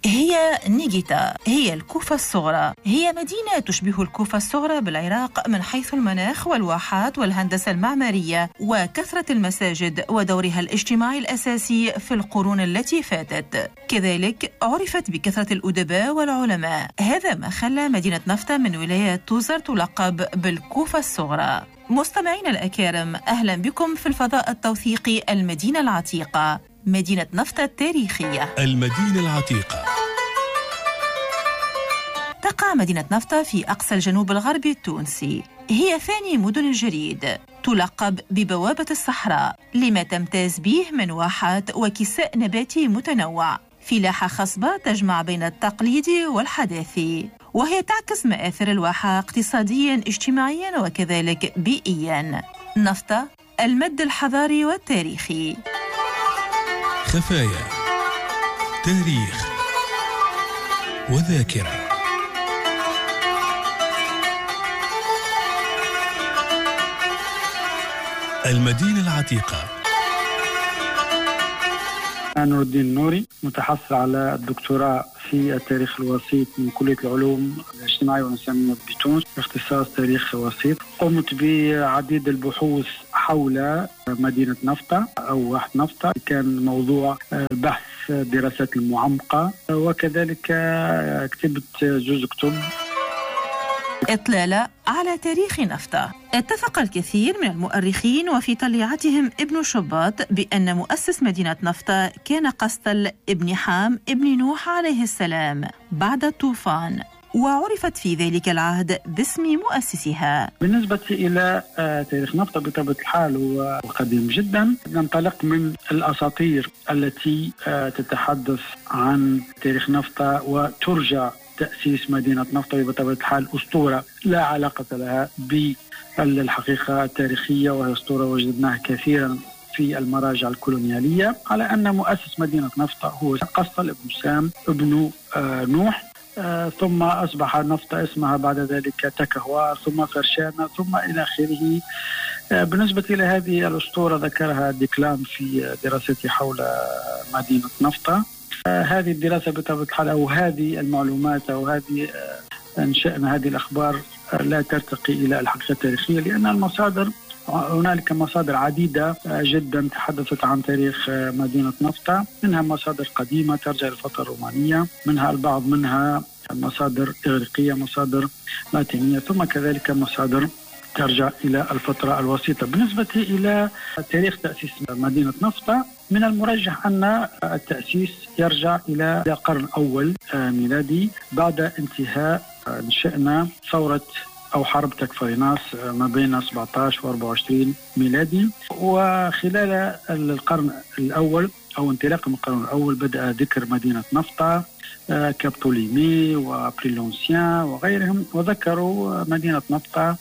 هي نيجيتا، هي الكوفة الصغرى. هي مدينة تشبه الكوفة الصغرى بالعراق من حيث المناخ والواحات والهندسة المعمارية وكثرة المساجد ودورها الاجتماعي الأساسي في القرون التي فاتت. كذلك عرفت بكثرة الأدباء والعلماء. هذا ما خلى مدينة نفطة من ولاية توزر تلقب بالكوفة الصغرى. مستمعين الأكارم، أهلا بكم في الفضاء التوثيقي المدينة العتيقة، مدينة نفطة التاريخية. المدينة العتيقة تقع مدينة نفطة في أقصى الجنوب الغربي التونسي. هي ثاني مدن الجريد، تلقب ببوابة الصحراء لما تمتاز به من واحات وكساء نباتي متنوع، فلاحة خصبة تجمع بين التقليدي والحداثي، وهي تعكس مآثر الواحة اقتصاديا اجتماعيا وكذلك بيئيا. نفطة، المد الحضاري والتاريخي. خفايا، تاريخ وذاكرة. المدينة العتيقة. أنا نور الدين نوري، متحصل على الدكتوراه في التاريخ الوسيط من كلية العلوم الاجتماعية والإنسانية بتونس باختصاص تاريخ وسيط. قمت بعديد البحوث حول مدينة نفطة أو واحة نفطة، كان موضوع البحث دراسات المعمقة، وكذلك كتبت جزء كتب. إطلالة على تاريخ نفطة. اتفق الكثير من المؤرخين وفي طليعتهم ابن شباط بأن مؤسس مدينة نفطة كان قسطل ابن حام ابن نوح عليه السلام بعد الطوفان، وعرفت في ذلك العهد باسم مؤسسها. بالنسبة إلى تاريخ نفطة بطبيعة الحال هو قديم جدا. ننطلق من الأساطير التي تتحدث عن تاريخ نفطة وترجع تأسيس مدينة نفطة بطبيعة الحال أسطورة لا علاقة لها بالحقيقة التاريخية، وهي أسطورة وجدناها كثيرا في المراجع الكولونيالية على أن مؤسس مدينة نفطة هو قسطل ابن سام ابن نوح، ثم أصبح نفطة اسمها بعد ذلك تكهوار، ثم فرشانة، ثم إلى آخره. بالنسبة إلى هذه الأسطورة ذكرها ديكلام في دراسته حول مدينة نفطة. هذه الدراسة بطبيعة الحال أو هذه المعلومات أو هذه أنشأنا هذه الأخبار لا ترتقي إلى الحقيقة التاريخية، لأن المصادر هنالك مصادر عديدة جدا تحدثت عن تاريخ مدينة نفطة، منها مصادر قديمة ترجع للفترة الرومانية، منها البعض منها مصادر إغريقية، مصادر لاتينية، ثم كذلك مصادر ترجع إلى الفترة الوسيطة. بالنسبة إلى تاريخ تأسيس مدينة نفطة، من المرجح أن التأسيس يرجع إلى القرن الأول ميلادي، بعد انتهاء نشأنا ثورة أو حرب تكفيناس ما بين 17 و 24 ميلادي. وخلال القرن الأول أو انطلاقا من القرن الأول بدأ ذكر مدينة نفطة كابتوليمي وبريلونسيان وغيرهم، وذكروا مدينة نفطة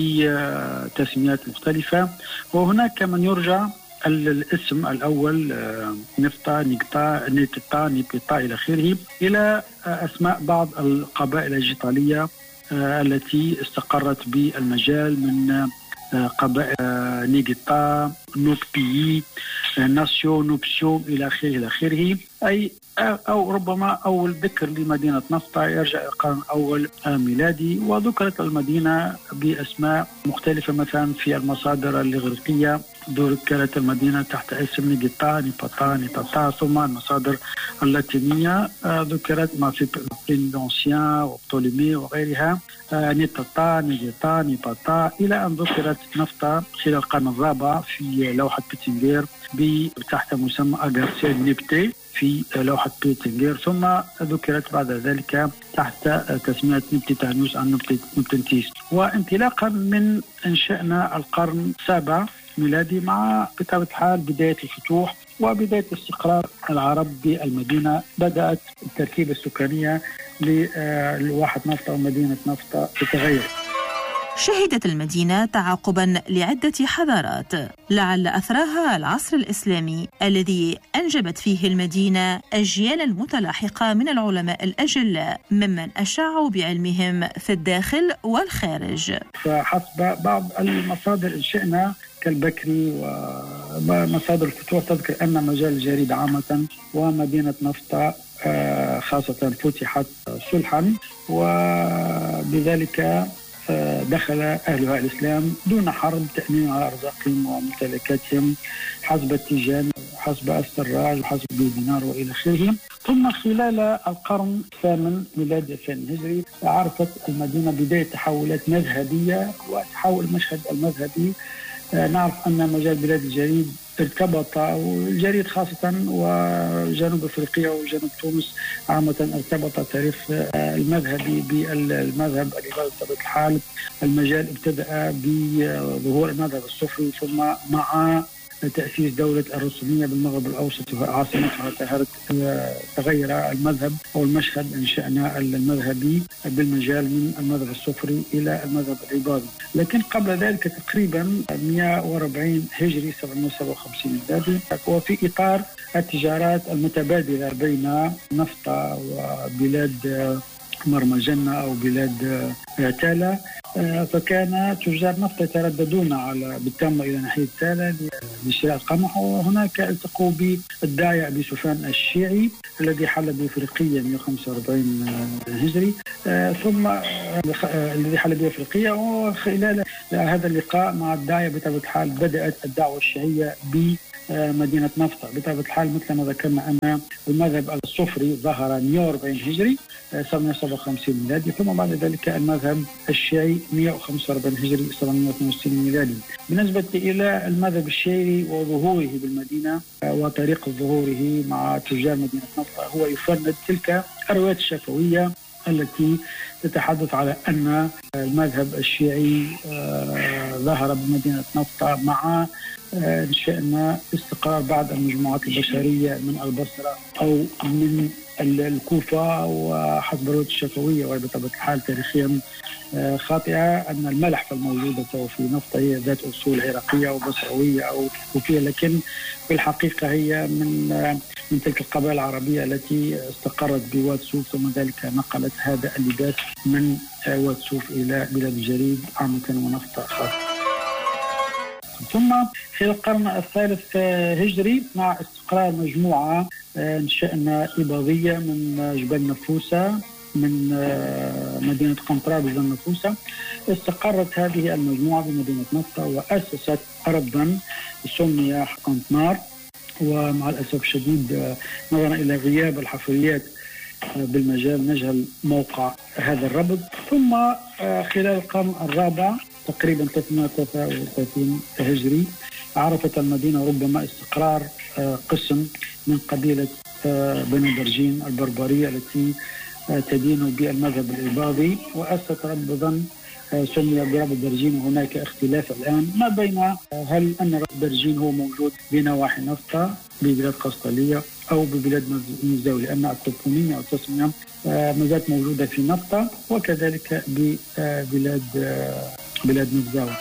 بتسميات مختلفة. وهناك من يرجع الاسم الأول نفطة، نيكتا، نيتتا، نيبيتا إلى آخره إلى أسماء بعض القبائل الإيطالية التي استقرت بالمجال من قبائل نيجيتا، نوبيي، ناسيو، نوبسيو إلى آخره أي أو ربما أول ذكر لمدينة نفطة يرجع إلى القرن الأول ميلادي. وذكرت المدينة بأسماء مختلفة، مثلا في المصادر الإغريقية ذكرت المدينة تحت اسم نيجيتا، نيباتا، نيتاتا، ثم المصادر اللاتينية ذكرت ما في بريلونسيان وبطوليمي وغيرها نيتاتا، نيجيتا، نيباتا، إلى أن ذكرت نفطة خلال القرن الرابع في لوحة بيتنجير تحت مسمى أغارسيل نيبتي في لوحة بيتنجير، ثم ذكرت بعد ذلك تحت تسمية نبتيتانوس عن نبتنتيس. وانطلاقا من إنشأنا القرن السابع ميلادي مع بطبيعة الحال بداية الفتوح وبداية استقرار العرب بالمدينة، بدأت التركيبة السكانية لواحة نفطة ومدينة نفطة تتغير. شهدت المدينة تعاقبا لعدة حضارات، لعل أثرها العصر الإسلامي الذي أنجبت فيه المدينة أجيالا متلاحقة من العلماء الأجلاء ممن أشعوا بعلمهم في الداخل والخارج. فحسب بعض المصادر إنشئنا كالبكري ومصادر الفتوح تذكر أن مجال الجريدة عامة ومدينة نفطة خاصة فتحت صلحا، وبذلك دخل أهلها الإسلام دون حرب تأمين على أرزاقهم وممتلكاتهم حسب التيجان، حسب السراج، وحسب دينار وإلى آخره. ثم خلال القرن الثامن ميلادي الثاني هجري عرفت المدينة بداية تحولات مذهبية، وتحول المشهد المذهبي. نعرف أن مجال بلاد الجليد ارتبط، والجليد خاصة وجنوب أفريقيا وجنوب تونس عامة ارتبط تاريخ المذهبي بالمذهب الإباضي بطبيعة الحال. المجال ابتدأ بظهور المذهب الصوفي، ثم مع تأسيس دولة الرسومية بالمغرب الأوسط عاصمتها تغير المذهب أو المشهد. أنشأنا المذهبي بالمجال من المذهب الصفري إلى المذهب العبادي. لكن قبل ذلك تقريبا 140 هجري 757 ميلادي، وفي إطار التجارات المتبادلة بين نفطة وبلاد مرمجنة أو بلاد تالا، فكان تجار نفط يترددون بالتامة إلى ناحية تالا لشراء القمح. وهناك التقوا بالداعية أبي سفيان الشيعي الذي حل بإفريقيا 145 هجري، ثم الذي حل بإفريقيا. وخلال هذا اللقاء مع الداعية بطبيعة الحال بدأت الدعوة الشيعية بمدينة نفطة. بطبيعة الحال مثل ما ذكرنا أن المذهب الصفري ظهر 140 هجري 757 ميلادي، ثم بعد ذلك المذهب الشيعي 145 هجري 762 ميلادي. بالنسبة إلى المذهب الشيعي وظهوره بالمدينة وطريق ظهوره مع تجار مدينة نفطة، هو يفند تلك الروايات الشفوية التي تتحدث على أن المذهب الشيعي ظهر بمدينة نفطة مع شأن استقرار بعض المجموعات البشرية من البصرة أو من الكوفة، وحسب الرواية الشفوية وهي بطبيعة الحال تاريخيا خاطئة أن الملح الموجودة في نفطة هي ذات أصول عراقية أو بصروية أو كوفية، لكن في الحقيقة هي من تلك القبائل العربية التي استقرت بواد سوف، ثم ذلك نقلت هذا اللباس من واد سوف إلى بلاد الجليد عامة ونفطة خاصة. ثم في القرن الثالث هجري مع استقرار مجموعة انشأنا إباضية من جبل نفوسة من مدينة قنطرة بجبل نفوسة، استقرت هذه المجموعة بمدينة نفطة وأسست ربا سمي قنطنار. ومع الأسف الشديد نظرا إلى غياب الحفريات بالمجال نجهل موقع هذا الربط. ثم خلال القرن الرابع تقريبا 333 هجري عرفت المدينة ربما استقرار قسم من قبيلة بني برجين البربرية التي تدين بالمذهب الإباضي، وأسست ربضا سمي بربض برجين. وهناك اختلاف الآن ما بين هل أن ربض برجين هو موجود بنواحي نفطة ببلاد قسطلية أو ببلاد مزداوي، لأن التوبونيميا أو التسمية ما زالت موجودة في نفطة وكذلك بلاد مزداوي.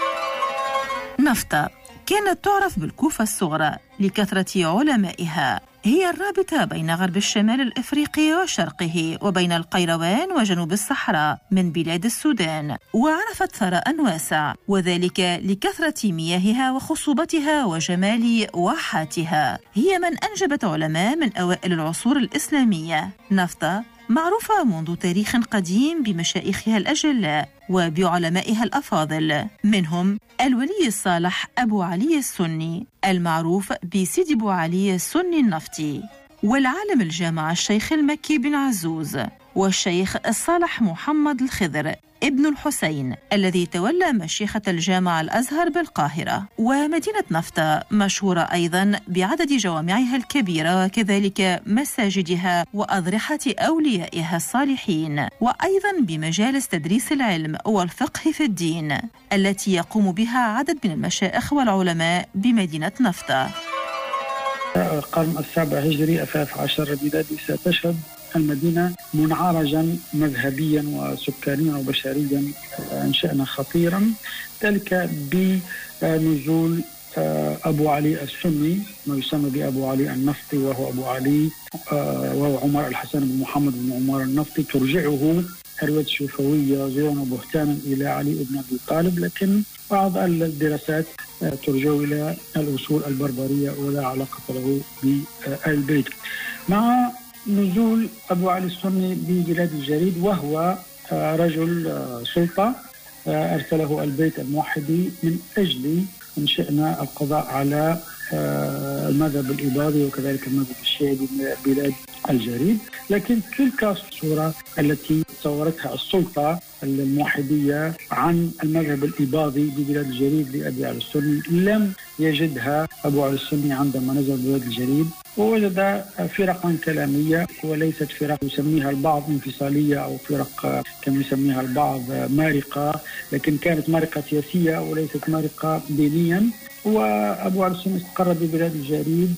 نفطة كانت تعرف بالكوفة الصغرى لكثرة علمائها، هي الرابطة بين غرب الشمال الإفريقي وشرقه وبين القيروان وجنوب الصحراء من بلاد السودان، وعرفت ثراء واسع، وذلك لكثرة مياهها وخصوبتها وجمال واحاتها. هي من أنجبت علماء من أوائل العصور الإسلامية. نفطة معروفة منذ تاريخ قديم بمشايخها الأجلاء وبعلمائها الأفاضل، منهم الولي الصالح أبو علي السني المعروف بسيدي أبو علي السني النفطي، والعالم الجامع الشيخ المكي بن عزوز، والشيخ الصالح محمد الخضر ابن الحسين الذي تولى مشيخة الجامع الأزهر بالقاهرة. ومدينة نفطة مشهورة أيضا بعدد جوامعها الكبيرة وكذلك مساجدها وأضرحة أوليائها الصالحين، وأيضا بمجالس تدريس العلم والفقه في الدين التي يقوم بها عدد من المشائخ والعلماء بمدينة نفطة. القرن السابع هجري 13 ميلادي ستشهد المدينة منعرجا مذهبيا وسكانيا وبشريا انشأنا خطيرا، ذلك بنزول أبو علي السني ما يسمى بأبو علي النفطي، وهو أبو علي وهو عمر الحسن بن محمد بن عمر النفطي. ترجعه الرواية الشفوية زورا وبهتانا إلى علي بن أبي طالب، لكن بعض الدراسات ترجع إلى الأصول البربرية ولا علاقة له بالبيت. مع نزول أبو علي السني ببلاد الجريد، وهو رجل سلطة أرسله البيت الموحدي من أجل إن شئنا القضاء على المذهب الإباضي وكذلك المذهب الشيعي ببلاد الجريد. لكن تلك الصورة التي صورتها السلطة الموحدية عن المذهب الإباضي ببلاد الجريد لأبي علي السني لم يجدها أبو علي السني عندما نزل ببلاد الجريد، ووجد فرقا كلامية وليست فرق يسميها البعض انفصالية أو فرق كما يسميها البعض مارقة، لكن كانت مارقة سياسية وليست مارقة دينيا. وأبو علي السني استقر ببلاد الجريد،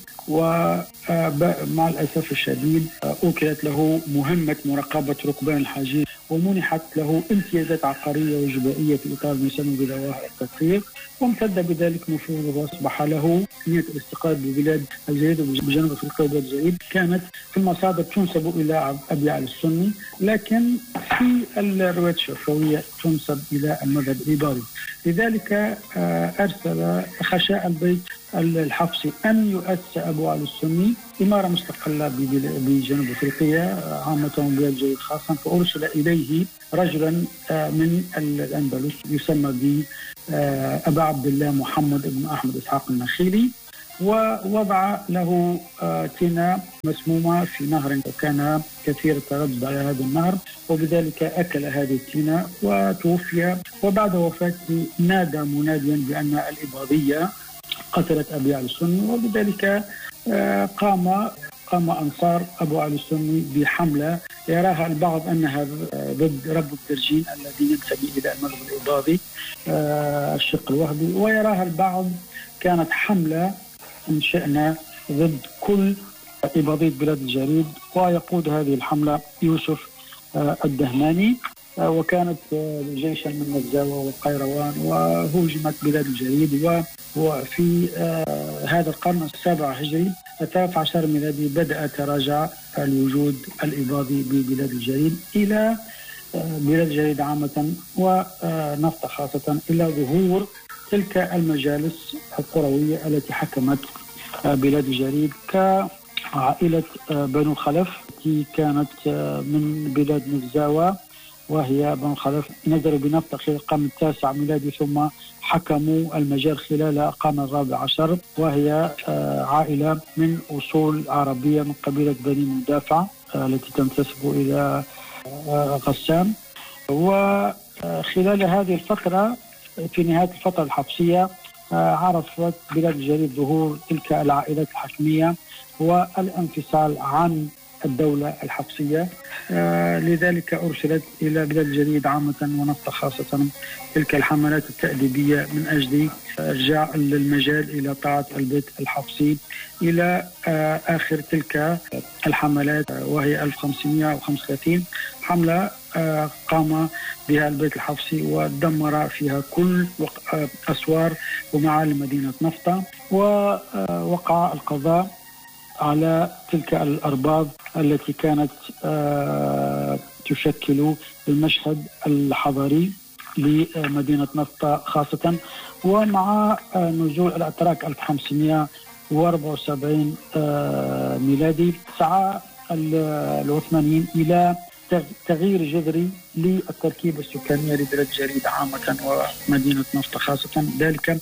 ومع الأسف الشديد أوكلت له مهمة مراقبة ركبان الحاجين، ومنحت له امتيازات عقارية وجبائية في إطار ما يسمى بدوائر التدقيق، وامتد بذلك نفوذه وأصبح له نية الاستقرار ببلاد الجريد وبجنوب أفريقيا وبلاد الجريد. كانت في المصادر تنسب إلى أبي علي السني، لكن في الروايات الشفوية تنسب إلى المذهب الإباضي. لذلك أرسل خشاء البيت الحفصي أن يؤسس أبو علي السني إمارة مستقلة بجنوب أفريقيا عامة وبلاد الجريد خاصة، فأرسل إليه رجلا من الأندلس يسمى ب أبا عبد الله محمد بن أحمد إسحاق النخيلي، ووضع له تينة مسمومة في نهر وكان كثير التردد على هذا النهر، وبذلك أكل هذه التينة وتوفي. وبعد وفاته نادى مناديا بأن الإباضية قتلت أبي علي السني، وبذلك قام أنصار أبو علي السني بحملة يراها البعض أنها ضد رب الدرجين الذي ينتمي إلى المذهب الإباضي الشق الوهبي، ويراها البعض كانت حملة إن شئنا ضد كل إباضية بلاد الجريد، ويقود هذه الحملة يوسف الدهماني، وكانت جيشا من نزاوة والقيروان، وهوجمت بلاد الجريد. وفي هذا القرن السابع هجري 13 ميلادي بدأ تراجع الوجود الإباضي ببلاد الجريد إلى بلاد الجريد عامة ونفط خاصة، إلى ظهور تلك المجالس القروية التي حكمت بلاد الجريد كعائلة بنو خلف التي كانت من بلاد نزاوة، وهي بنو خلف نزلوا بنفط خلال القرن التاسع ميلادي ثم حكموا المجال خلال القرن الرابع عشر، وهي عائلة من أصول عربية من قبيلة بني مدافع التي تنتسب إلى غسان. وخلال هذه الفترة في نهاية الفترة الحفصية عرفت بلاد الجريد ظهور تلك العائلات الحكمية والانفصال عن الدولة الحفصية، لذلك أرسلت إلى بلاد الجريد عامة ونفط خاصة تلك الحملات التأديبية من أجل إرجاع المجال إلى طاعة البيت الحفصي إلى آخر تلك الحملات، وهي 1535 حملة قام بها البيت الحفصي ودمر فيها كل أسوار ومعالم مدينة نفطة، ووقع القضاء على تلك الأرباط التي كانت تشكل المشهد الحضاري لمدينة نفطة خاصة. ومع نزول الأتراك 1574 ميلادي سعى العثمانيين إلى تغيير جذري للتركيبة السكانية لبلاد الجريد عامة ومدينة نفطة خاصة، ذلك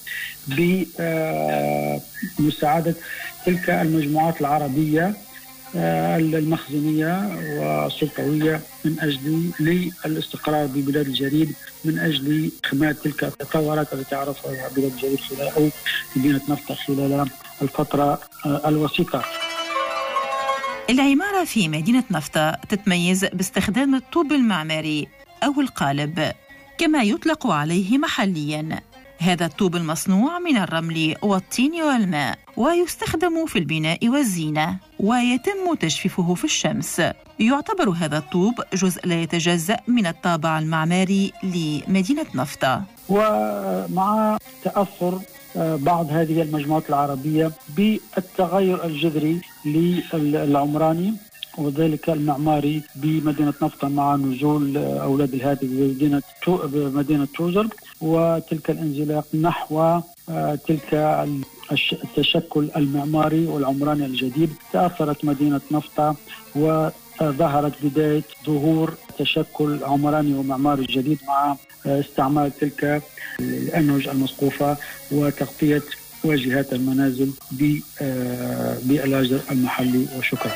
بمساعدة تلك المجموعات العربية المخزنية والسلطوية من أجل الاستقرار ببلاد الجريد، من أجل حماية تلك التطورات التي عرفها بلاد الجريد أو مدينة نفطة خلال الفترة الوسيطة. العمارة في مدينة نفطة تتميز باستخدام الطوب المعماري أو القالب كما يطلق عليه محلياً. هذا الطوب المصنوع من الرمل والطين والماء، ويستخدم في البناء والزينة، ويتم تجفيفه في الشمس. يعتبر هذا الطوب جزء لا يتجزأ من الطابع المعماري لمدينة نفطة. ومع تأثر بعض هذه المجموعات العربية بالتغير الجذري للعمراني وذلك المعماري بمدينة نفطة مع نزول أولاد الهادي بمدينة توزر، وتلك الانزلاق نحو تلك التشكل المعماري والعمراني الجديد تأثرت مدينة نفطة وظهرت بداية ظهور تشكل عمراني ومعماري جديد مع استعمال تلك الأنهج المسقوفة وتغطية واجهات المنازل بالأجر المحلي. وشكرا.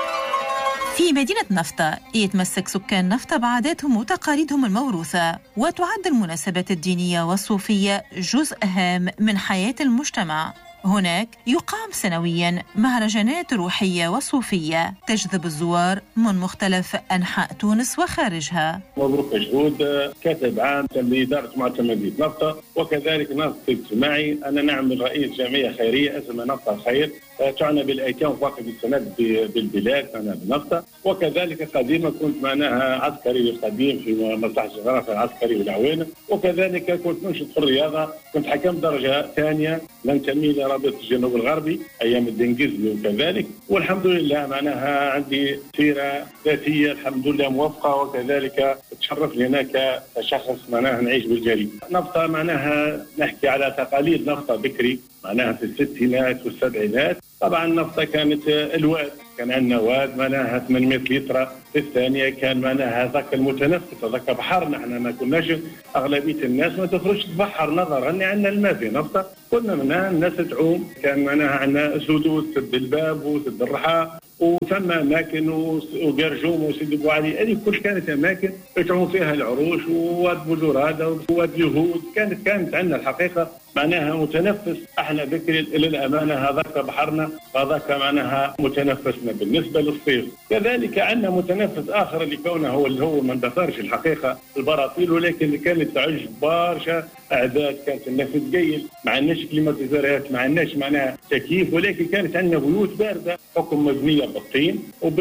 في مدينة نفطة يتمسك سكان نفطة بعاداتهم وتقاليدهم الموروثة، وتعد المناسبات الدينية والصوفية جزء هام من حياة المجتمع. هناك يقام سنويا مهرجانات روحية وصوفية تجذب الزوار من مختلف أنحاء تونس وخارجها. مبروك مجهود كاتب عام لإدارة معتمد مدينة نفطة، وكذلك ناشط اجتماعي. أنا نعمل رئيس جمعية خيرية اسمها نفطة الخير، تعنى بالأيتام وفاقد السند بالبلاد أنا بنفطة. وكذلك قديما كنت معناها عسكري قديم في مصلحة الجغرافيا العسكري والعوانة، وكذلك كنت ننشط في الرياضة، كنت حكم درجة ثانية ننتمي لرابطة الجنوب الغربي أيام الدنجزلي وكذلك. والحمد لله معناها عندي سيرة ذاتية الحمد لله موفقة، وكذلك تشرف لنا كشخص معناها نعيش بالجريمة. نفطة معناها نحكي على تقاليد نفطة بكري معناها في الستينات والسبعينات. طبعا نفطة كانت الواد، كان عندنا واد معناها 800 لتر. في الثانية كان معناها هذاك المتنفس، هذاك بحرنا، احنا ما كناش أغلبية الناس ما تخرجش تبحر نظرا أن عندنا الماء في نفطة، كنا منها الناس تعوم. كان معناها عندنا سدود سد الباب وسد الرحى وثم أماكن وقرجوم وسيدي بو علي، هذه كل كانت أماكن يتعوم فيها العروش وواد بوزورادة وواد يهود. كانت عندنا الحقيقة معناها متنفس احنا بكري للأمانة، هذاك بحرنا هذاك معناها متنفسنا بالنسبة للصيف. كذلك عندنا متنفس آخر اللي كونه هو ما اندثرش الحقيقة البراطيل، ولكن كانت تعج برشا أعداد. كانت الناس تقيل، ما عندناش كليماتيزورات، ما عندناش معناها تكييف، ولكن كانت عندنا بيوت باردة حكم مبنية بالطين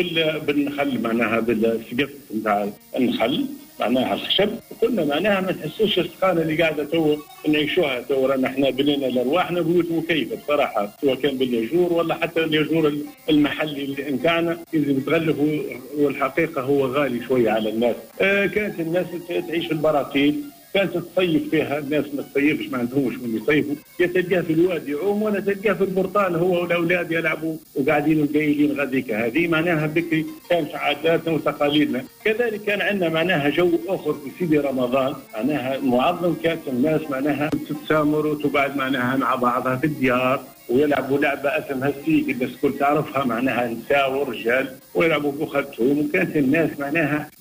وبالنخل معناها بالسقف نتاع النخل معناها الخشب، وكنا معناها ما نحسوش السخانه اللي قاعده تو نعيشوها تو. رانا احنا بنينا لارواحنا بيوت مكيفه بصراحه، سواء كان بالياجور ولا حتى الياجور المحلي اللي نتاعنا يلزم يتغلف، والحقيقه هو غالي شويه على الناس. كانت الناس تعيش في البراطيل، كانت تصيف فيها الناس، ما تصيفش ما عندهمش من يصيفوا، يا تلقاه في الوادي يعوم ولا تلقاه في البرطان هو والاولاد يلعبوا وقاعدين مقيلين غاديك. هذه معناها بكري كانت عاداتنا وتقاليدنا. كذلك كان عندنا معناها جو اخر في سيدي رمضان معناها معظم، كانت الناس معناها تتسامر وتقعد معناها مع بعضها في الديار ويلعبوا لعبه اسمها السيك، الناس كل تعرفها معناها نساء ورجال ويلعبوا بوختهم. وكانت الناس معناها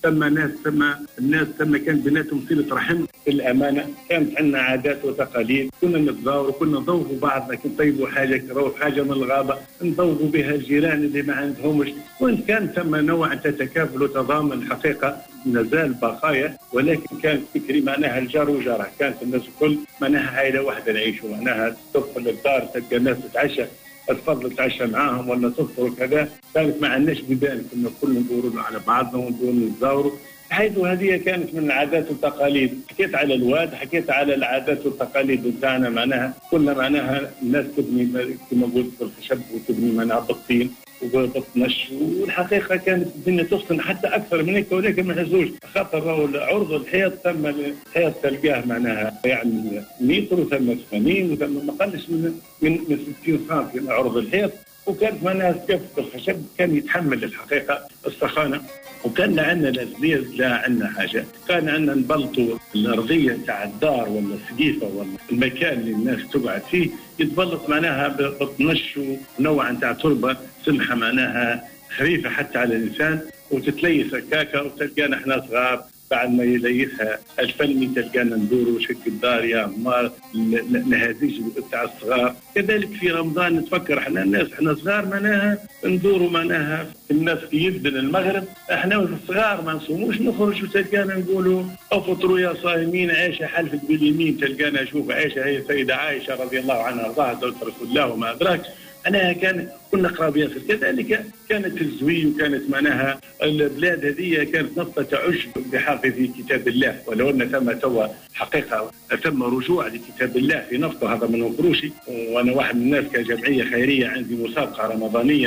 ثم كانت بيناتهم صله رحم بالامانه. كانت عندنا عادات وتقاليد، كنا نتزاوروا، كنا نضوفوا بعضنا، كي نطيبوا حاجه كروح حاجه من الغابه نضوفوا بها الجيران اللي ما عندهمش. وان كان ثم نوع تتكافل وتضامن الحقيقه نزال بقايا، ولكن كانت فكري معناها الجار وجاره، كانت الناس الكل معناها عائله واحده نعيشوا، معناها تدخل للدار تلقى الناس تتعشى، تفضل تتعشى معاهم ولا تفطر وكذا. كانت ما عندناش بيبان، كنا كل ندوروا على بعضنا وندوروا نتزاوروا، حيث هذه كانت من العادات والتقاليد. حكيت على الواد، حكيت على العادات والتقاليد بتاعنا معناها كنا معناها الناس تبني كما قلت بالخشب وتبني معناها بالطين وبالطنش، والحقيقه كانت الدنيا تسخن حتى اكثر من هيك، ولكن ما نحسوش خاطر عرض الحيط ثم الحيط تلقاه معناها يعني متر وثم 80 وثم ما قلش من 60 سم عرض الحيط. وكانت معناها سقف الخشب كان يتحمل الحقيقه السخانه. وكان عندنا الازليز لا عندنا حاجه، كان عندنا نبلطوا الارضيه تاع الدار ولا السقيفه ولا المكان اللي الناس تقعد فيه يتبلط معناها بالطنش ونوع تاع تربه سمحه معناها خفيفه حتى على الانسان، وتتليس هكاكا. وتلقانا احنا صغار بعد ما يليسها الفني تلقانا ندوروا شق الدار يا عمار النهازيج تاع الصغار. كذلك في رمضان نتفكر احنا صغار معناها ندوروا معناها الناس في يبدن المغرب، احنا الصغار ما نصوموش نخرج وتلقانا نقولوا افطروا يا صائمين عائشه حلفت باليمين. تلقانا شوف عائشه هي السيده عائشه رضي الله عنها وارضاها زوجة رسول الله وما ادراك. أنا كنا قراب ياسر. كذلك كانت الزوي وكانت معناها البلاد هذه كانت نقطة تعج بحافظ كتاب الله، ولو أن ثم توا حقيقة ثم رجوع لكتاب الله في نفطه، هذا من فروشي. وأنا واحد من الناس كجمعية خيرية عندي مسابقة رمضانية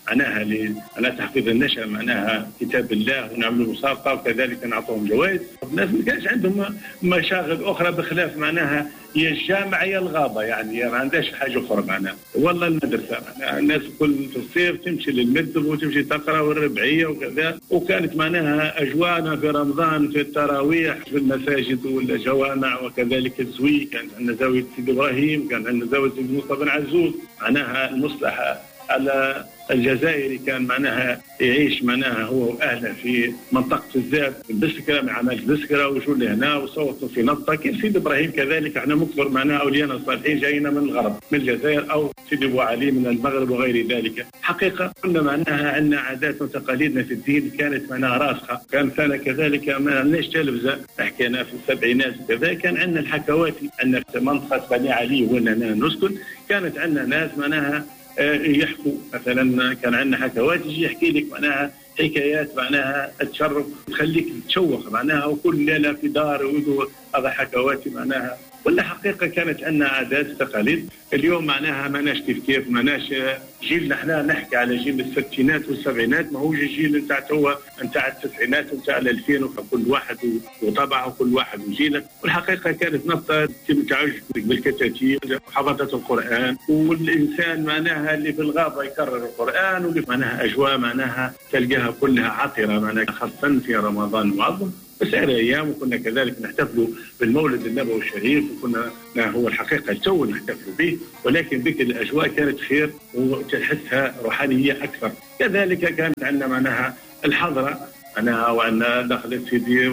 معناها على تحفيظ النشأ معناها كتاب الله، ونعملوا مسابقة وكذلك نعطوهم جوائز. الناس ما كانش عندهم مشاغل أخرى بخلاف معناها هي الجامعة هي الغابة، يعني ما عندهاش حاجة أخرى معناها. والله المدرسة معناها الناس كل في الصيف تمشي للمكتب وتمشي تقرأ والربعية وكذا، وكانت معناها أجواءنا في رمضان في التراويح في المساجد والجوامع وكذلك الزوي. كانت عندنا زاوية سيدي إبراهيم، كان عندنا زاوية سيدي مصطفى بن عزوز. معناها المصلحة على الجزائري كان معناها يعيش معناها هو وأهله في منطقة الزاد بالسكرة، من عمل بالسكرة وشو اللي هنا وصوتوا في نطة. كيف سيدي إبراهيم كذلك احنا مكثر معناها أولياءنا الصالحين جاينا من الغرب من الجزائر أو سيدي أبو علي من المغرب وغير ذلك. حقيقة كنا معناها عندنا عادات وتقاليدنا في الدين كانت معناها راسخة. كان ثاني كذلك ما عندناش تلفزة، حكينا في السبعينات كذا. كان عندنا الحكواتي، عندنا في منطقة بني علي وين أنا نسكن كانت عندنا ناس معناها يحكوا مثلا. كان عندنا حكوات يجي يحكي لك معناها حكايات معناها تشرف تخليك تشوق معناها، وكل ليله في دار ويدور هذا حكواتي معناها. ولا حقيقه كانت عندنا عادات وتقاليد. اليوم معناها ماناش كيف ماناش جيلنا احنا نحكي على جيل الستينات والسبعينات، ما هو الجيل نتاع توا نتاع التسعينات ونتاع ال2000 وكل واحد وطبعه وكل واحد وجيله. والحقيقه كانت نقطه تعج بالكتاتيب وحفظت القران، والانسان معناها اللي في الغابه يكرر القران، واللي معناها اجواء معناها تلقاها كلها عطره معناها خاصه في رمضان المعظم. بسائر ايام وكنا كذلك نحتفلوا بالمولد النبوي الشريف، وكنا هو الحقيقه التو نحتفلوا به، ولكن بك الاجواء كانت خير وتحسها روحانيه اكثر. كذلك كانت عندنا معناها الحضره معناها، وعندنا دخلت سيدي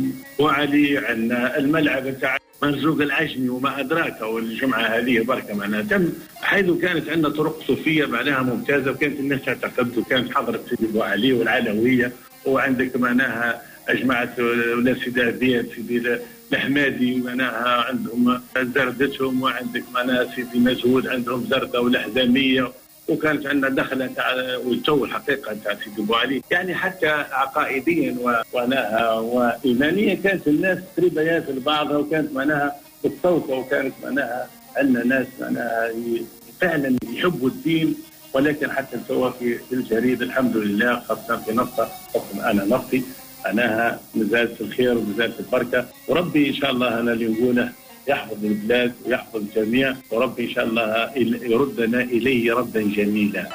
وعلي، عندنا الملعب بتاع مرزوق العجمي وما ادراك، والجمعه هذه بركه معناها تم، حيث كانت عندنا طرق صوفيه معناها ممتازه، وكانت الناس تعتقد، وكانت حضره سيدي ابو علي والعلويه، وعندك معناها أجمعت ولا سيدي بيت سيدي الحمادي معناها عندهم زردتهم، وعندك معناها سيدي مسعود عندهم زردة والأحزامية، وكانت عندنا دخلة والتو الحقيقة تاع سيدي أبو علي. يعني حتى عقائديا وإيمانيا كانت الناس قريبة ياسر لبعضها، وكانت معناها متطوفة، وكانت معناها عندنا ناس معناها فعلا يحبوا الدين. ولكن حتى سوا في الجريد الحمد لله خاصة في نفطة حكم أنا نفطي أناها مازالت الخير ومازالت البركة، وربي إن شاء الله أنا اللي نقوله يحفظ البلاد ويحفظ الجميع، وربي إن شاء الله يردنا إليه ردا جميلا.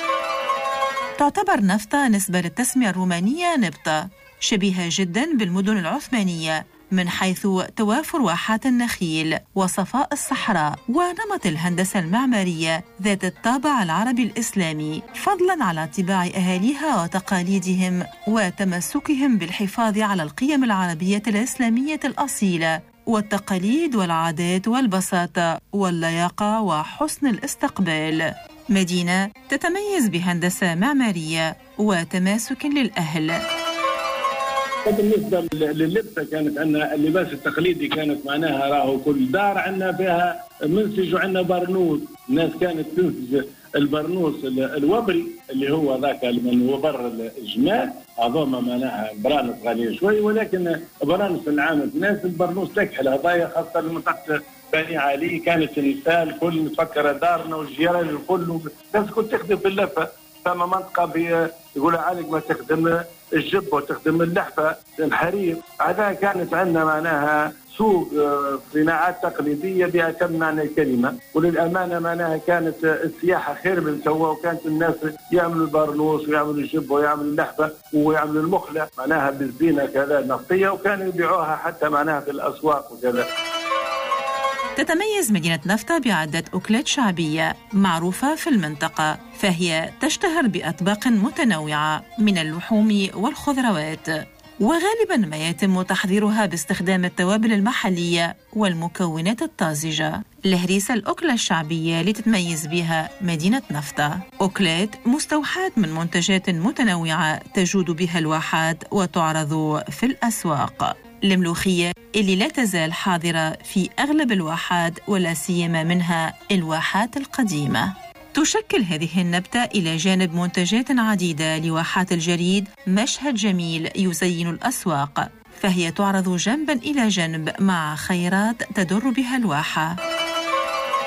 تعتبر نفطة نسبة للتسمية الرومانية نبطة شبيهة جدا بالمدن العثمانية من حيث توافر واحات النخيل وصفاء الصحراء ونمط الهندسة المعمارية ذات الطابع العربي الإسلامي، فضلا على طباع أهاليها وتقاليدهم وتمسكهم بالحفاظ على القيم العربية الإسلامية الأصيلة والتقاليد والعادات والبساطة واللياقة وحسن الاستقبال. مدينة تتميز بهندسة معمارية وتماسك للأهل. بالنسبة لللبسة كانت عندنا اللباس التقليدي، كانت معناها راهو كل دار عندنا فيها منسج وعندنا برنوس. الناس كانت تنسج البرنوس الوبري اللي هو ذاك من وبر الجمال، هذوما معناها برانس غالية شوي، ولكن برانس العام الناس البرنوس تكحل هذايا خاصة لمنطقة بني علي. كانت النساء الكل متفكرة دارنا والجيران الكل الناس كنت تخدم باللفة. ثم منطقة يقول عليك ما تخدم الجب وتخدم اللحفة الحرير. هذا كانت عندنا معناها سوق صناعات تقليدية بأتم معنى الكلمة، وللأمانة معناها كانت السياحة خير من سوا، وكانت الناس يعملوا البرنوس ويعملوا الجب ويعملوا اللحفة ويعملوا المخلة معناها بالزينة كذا نفطية، وكانوا يبيعوها حتى معناها في الأسواق وكذا. تتميز مدينة نفطة بعدة أكلات شعبية معروفة في المنطقة، فهي تشتهر بأطباق متنوعة من اللحوم والخضروات، وغالباً ما يتم تحضيرها باستخدام التوابل المحلية والمكونات الطازجة. الهريسة الأكلة الشعبية اللي تتميز بها مدينة نفطة، أكلات مستوحاة من منتجات متنوعة تجود بها الواحات وتعرض في الأسواق. الملوخية اللي لا تزال حاضرة في أغلب الواحات ولا سيما منها الواحات القديمة. تشكل هذه النبتة إلى جانب منتجات عديدة لواحات الجريد مشهد جميل يزين الأسواق، فهي تعرض جنبا إلى جنب مع خيرات تدر بها الواحة.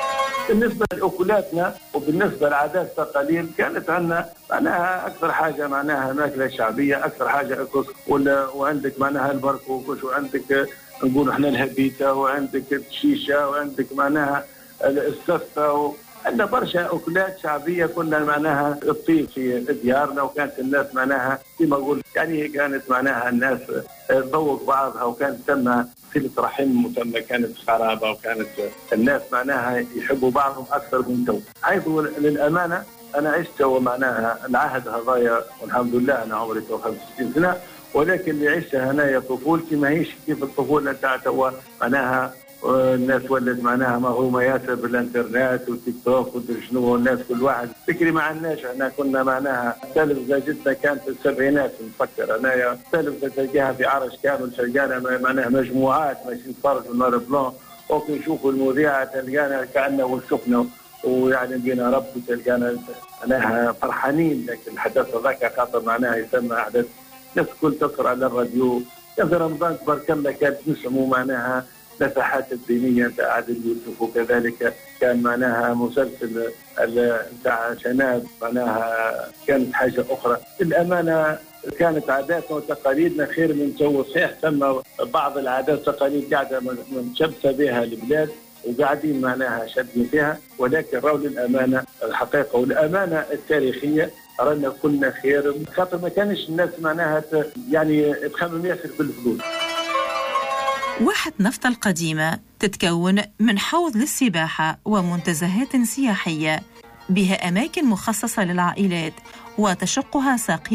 بالنسبة لأكلاتنا وبالنسبة لعادات التقاليد كانت عندنا معناها أكثر حاجة معناها ماكلة شعبية، أكثر حاجة الكسك وعندك معناها البركوكش، وعندك نقول احنا الهبيتة، وعندك الشيشة، وعندك معناها السفة، عندنا برشا أكلات شعبية كنا معناها تطيب في ديارنا، وكانت الناس معناها كما أقول يعني كانت معناها الناس تذوق بعضها، وكانت تسمى صلة رحم، وتم كانت خرابة، وكانت الناس معناها يحبوا بعضهم أكثر من تو. حيث للأمانة أنا عشت معناها العهد هذايا، والحمد لله أنا عمري 65 سنة، ولكن اللي عشتها هنايا طفولتي ماهيش كيف الطفولة تاع توا معناها الناس ولت معناها مغرومه ياسر بالانترنت والتيك توك ودري شنو، والناس كل واحد فكري ما عندناش. احنا كنا معناها التلفزه جدنا كانت في السبعينات نفكر انايا، التلفزه تلقاها في عرش كامل، تلقانا معناها مجموعات ماشي نتفرجوا نهار بلون، وكي نشوفوا المذيعه تلقانا كانه وشفنا ويعني بينا رب، تلقانا معناها فرحانين. لكن الحدث هذاك خاطر معناها يسمى احداث الناس الكل تسهر على الراديو. في رمضان تبارك الله كانت نسموا معناها نفحات الدينية نتاع عادل يوسف، وكذلك كان معناها مسلسل نتاع شناب معناها كانت حاجة أخرى. الأمانة كانت عاداتنا وتقاليدنا خير من جو. صحيح ثم بعض العادات والتقاليد قاعدة متشبثة بها البلاد وقاعدين معناها شادين فيها، ولكن راهو للأمانة الحقيقة والأمانة التاريخية رانا كنا خير، خاطر ما كانش الناس معناها يعني تخمم ياسر بالفلوس. واحة نفط القديمة تتكون من حوض للسباحة ومنتزهات سياحية، بها أماكن مخصصة للعائلات وتشقها ساقية